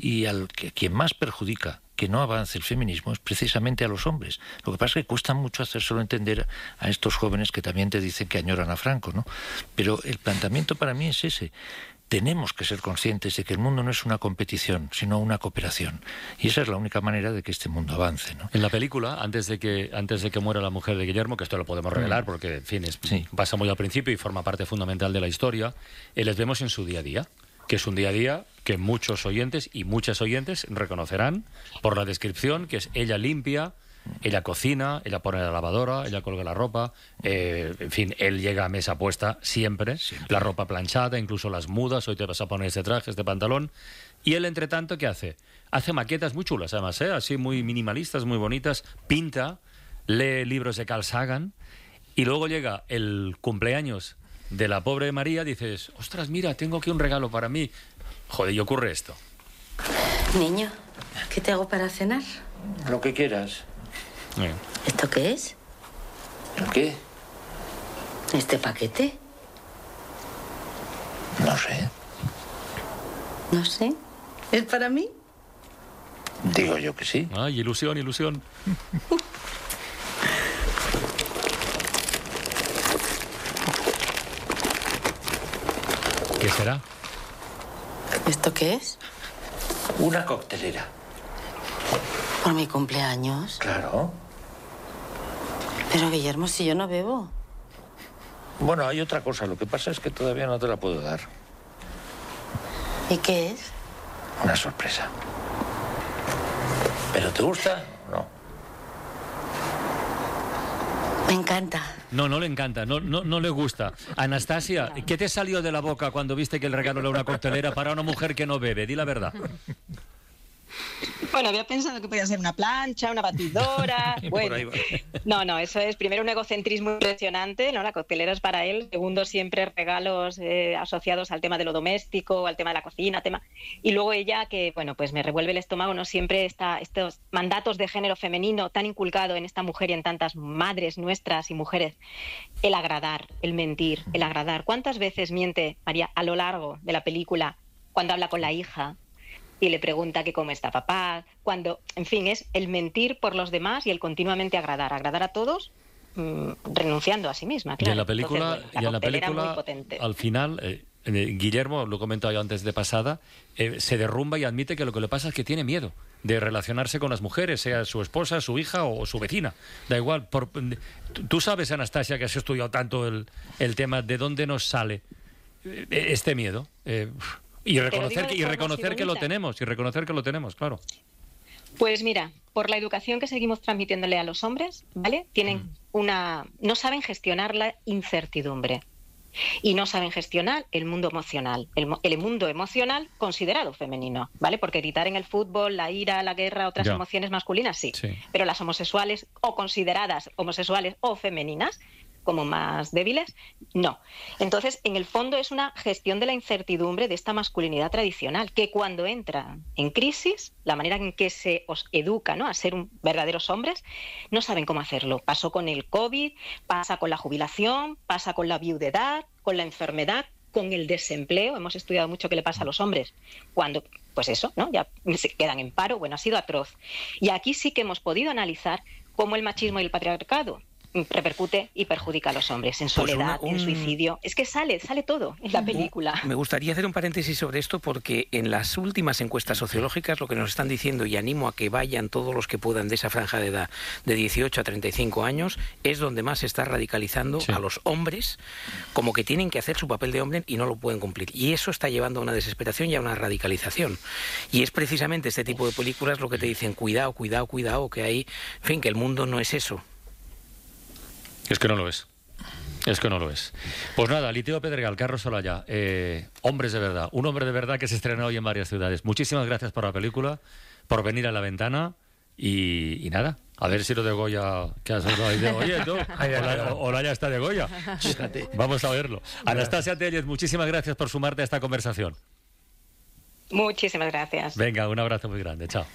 Y quien más perjudica que no avance el feminismo es precisamente a los hombres. Lo que pasa es que cuesta mucho hacérselo entender a estos jóvenes que también te dicen que añoran a Franco, ¿no? Pero el planteamiento para mí es ese. Tenemos que ser conscientes de que el mundo no es una competición, sino una cooperación. Y esa es la única manera de que este mundo avance, ¿no? En la película, antes de que muera la mujer de Guillermo, que esto lo podemos revelar porque, en fin, pasa muy al principio y forma parte fundamental de la historia, les vemos en su día a día, que es un día a día que muchos oyentes y muchas oyentes reconocerán por la descripción, que es ella limpia, ella cocina, ella pone la lavadora, ella colga la ropa, en fin, él llega a mesa puesta siempre, la ropa planchada, incluso las mudas, hoy te vas a poner este traje, este pantalón, y él, entre tanto, ¿qué hace? Hace maquetas muy chulas, además, así muy minimalistas, muy bonitas, pinta, lee libros de Carl Sagan, y luego llega el cumpleaños de la pobre María, dices, ostras, mira, tengo aquí un regalo para mí. Joder, y ocurre esto. Niño, ¿qué te hago para cenar? Lo que quieras. ¿Esto qué es? ¿El qué? ¿Este paquete? No sé. No sé. ¿Es para mí? Digo yo que sí. Ay, ilusión, ilusión. ¿Qué será? ¿Esto qué es? Una coctelera. ¿Por mi cumpleaños? Claro. Pero, Guillermo, si yo no bebo. Bueno, hay otra cosa. Lo que pasa es que todavía no te la puedo dar. ¿Y qué es? Una sorpresa. ¿Pero te gusta? No. Me encanta. No, no le encanta, no le gusta. Anastasia, ¿qué te salió de la boca cuando viste que el regalo era una coctelera para una mujer que no bebe? Di la verdad. Bueno, había pensado que podía ser una plancha, una batidora. Bueno, no, eso es primero un egocentrismo impresionante, ¿no? La coctelera es para él. Segundo, siempre regalos asociados al tema de lo doméstico, al tema de la cocina, y luego ella, que bueno, pues me revuelve el estómago, ¿no? Siempre estos mandatos de género femenino tan inculcado en esta mujer y en tantas madres nuestras y mujeres. El agradar, el mentir, el agradar. ¿Cuántas veces miente María a lo largo de la película cuando habla con la hija y le pregunta que cómo está papá, cuando, en fin, es el mentir por los demás y el continuamente agradar a todos, renunciando a sí misma, claro. Y en la película, muy potente. Al final, Guillermo, lo he comentado yo antes de pasada, se derrumba y admite que lo que le pasa es que tiene miedo de relacionarse con las mujeres, sea su esposa, su hija o su vecina. Da igual. Tú sabes, Anastasia, que has estudiado tanto el tema, ¿de dónde nos sale este miedo? Y reconocer que lo tenemos, claro. Pues mira, por la educación que seguimos transmitiéndole a los hombres, ¿vale? No saben gestionar la incertidumbre y no saben gestionar el mundo emocional, el mundo emocional considerado femenino, ¿vale? Porque gritar en el fútbol, la ira, la guerra, otras emociones masculinas, sí, pero las homosexuales o consideradas homosexuales o femeninas como más débiles, no. Entonces, en el fondo es una gestión de la incertidumbre de esta masculinidad tradicional, que cuando entra en crisis, la manera en que se os educa, ¿no?, a ser verdaderos hombres, no saben cómo hacerlo. Pasó con el COVID, pasa con la jubilación, pasa con la viudedad, con la enfermedad, con el desempleo. Hemos estudiado mucho qué le pasa a los hombres cuando, pues eso, ¿no?, ya se quedan en paro. Bueno, ha sido atroz. Y aquí sí que hemos podido analizar cómo el machismo y el patriarcado repercute y perjudica a los hombres en soledad, en suicidio. Es que sale todo en la película. Me gustaría hacer un paréntesis sobre esto porque en las últimas encuestas sociológicas lo que nos están diciendo, y animo a que vayan todos los que puedan de esa franja de edad de 18 a 35 años, es donde más se está radicalizando a los hombres, como que tienen que hacer su papel de hombre y no lo pueden cumplir. Y eso está llevando a una desesperación y a una radicalización. Y es precisamente este tipo de películas lo que te dicen, cuidado, que hay, en fin, que el mundo no es eso. Es que no lo es. Pues nada, Liteo Pedregal, Carlos Solaya, hombres de verdad. Un hombre de verdad que se estrena hoy en varias ciudades. Muchísimas gracias por la película, por venir a La Ventana y nada. A ver si lo de Goya, que has hablado ahí de Goya, ¿no? Olaya está de Goya. Vamos a verlo. Anastasia Tellez, muchísimas gracias por sumarte a esta conversación. Muchísimas gracias. Venga, un abrazo muy grande. Chao.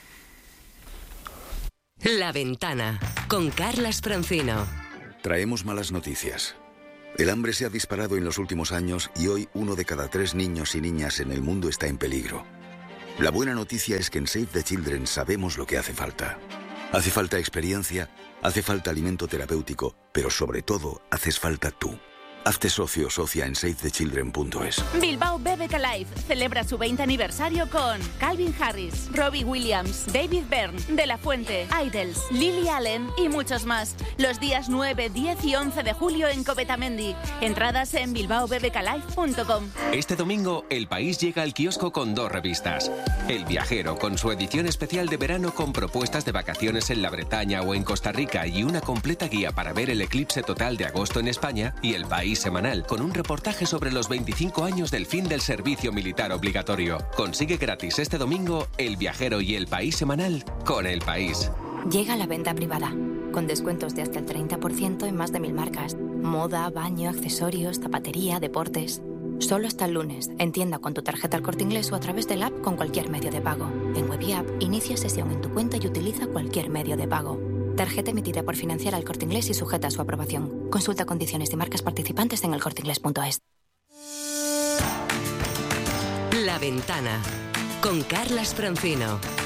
La Ventana, con Carlas Francino. Traemos malas noticias. El hambre se ha disparado en los últimos años y hoy 1 de cada 3 niños y niñas en el mundo está en peligro. La buena noticia es que en Save the Children sabemos lo que hace falta. Hace falta experiencia, hace falta alimento terapéutico, pero sobre todo, haces falta tú. Hazte socio o socia en savethechildren.es. Bilbao BBK Live celebra su 20 aniversario con Calvin Harris, Robbie Williams, David Byrne, De La Fuente, Idols, Lily Allen y muchos más. Los días 9, 10 y 11 de julio en Covetamendi. Entradas en bilbaobbklive.com. Este domingo, El País llega al kiosco con 2 revistas. El Viajero, con su edición especial de verano con propuestas de vacaciones en la Bretaña o en Costa Rica y una completa guía para ver el eclipse total de agosto en España, y El País semanal, con un reportaje sobre los 25 años del fin del servicio militar obligatorio. Consigue gratis este domingo El Viajero y El País semanal con El País. Llega la venta privada, con descuentos de hasta el 30% en más de 1000 marcas. Moda, baño, accesorios, zapatería, deportes. Solo hasta el lunes, en tienda con tu tarjeta El Corte Inglés o a través del app con cualquier medio de pago. En web y app, inicia sesión en tu cuenta y utiliza cualquier medio de pago. Tarjeta emitida por Financiera El Corte Inglés y sujeta a su aprobación. Consulta condiciones y marcas participantes en elcorteinglés.es. La Ventana con Carlas Francino.